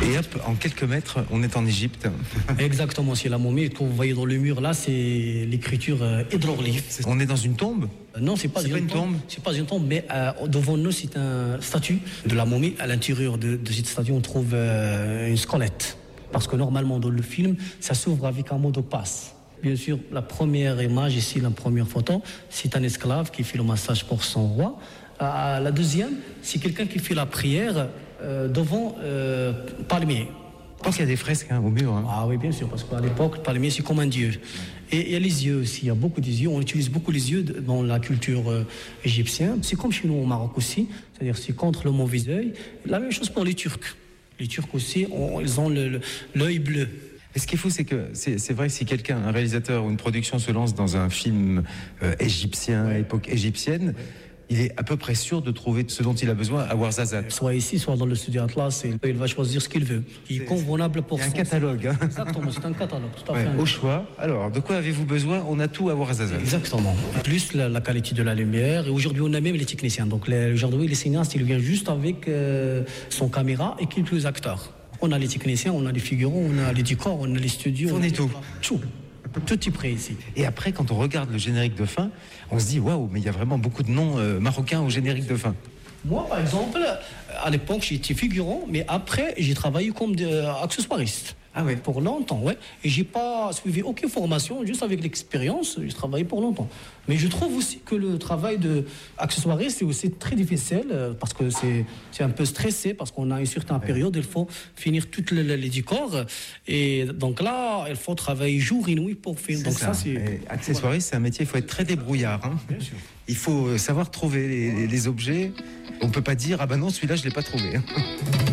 Et hop, en quelques mètres, on est en Égypte. Exactement, c'est la momie. Quand vous voyez dans le mur là, c'est l'écriture hiéroglyphe. On est dans une tombe? Non, c'est pas une tombe. C'est pas une tombe, mais devant nous, c'est un statue de la momie. À l'intérieur de cette statue, on trouve une squelette. Parce que normalement, dans le film, ça s'ouvre avec un mot de passe. Bien sûr, la première image ici, la première photo, c'est un esclave qui fait le massage pour son roi. La deuxième, c'est quelqu'un qui fait la prière devant palmier. Je pense qu'il y a des fresques au mur. Hein. Ah oui, bien sûr, parce qu'à l'époque, le palmier, c'est comme un dieu. Et il y a les yeux aussi, il y a beaucoup des yeux. On utilise beaucoup les yeux dans la culture égyptienne. C'est comme chez nous au Maroc aussi, c'est-à-dire c'est contre le mauvais œil. La même chose pour les Turcs. Les Turcs aussi, ils ont l'œil bleu. Et ce qui est fou, c'est que c'est vrai que si quelqu'un, un réalisateur ou une production se lance dans un film égyptien, à époque égyptienne, il est à peu près sûr de trouver ce dont il a besoin à Ouarzazate. Soit ici, soit dans le studio Atlas, il va choisir ce qu'il veut. Il est convenable pour un catalogue. Hein. Exactement, c'est un catalogue, tout à fait. Au choix. Alors, de quoi avez-vous besoin? On a tout à Ouarzazate. Exactement. Plus la qualité de la lumière. Et aujourd'hui, on a même les techniciens. Donc, aujourd'hui, les cinéastes, ils viennent juste avec son caméra et quelques acteurs. On a les techniciens, on a les figurants, on a les décors, on a les studios. On est tout. Tout est prêt ici. Et après, quand on regarde le générique de fin, on se dit waouh, mais il y a vraiment beaucoup de noms marocains au générique de fin. Moi, par exemple, à l'époque, j'étais figurant, mais après, j'ai travaillé comme accessoiriste. Ah ouais. Pour longtemps, ouais. Et j'ai pas suivi aucune formation, juste avec l'expérience, j'ai travaillé pour longtemps. Mais je trouve aussi que le travail d'accessoiriste c'est aussi très difficile parce que c'est un peu stressé parce qu'on a une certaine période, il faut finir tous les décors et donc là, il faut travailler jour et nuit pour finir. Donc ça c'est accessoiriste, c'est un métier, il faut être très débrouillard. Hein. Bien sûr. Il faut savoir trouver les objets. On peut pas dire ah ben non, celui-là je l'ai pas trouvé.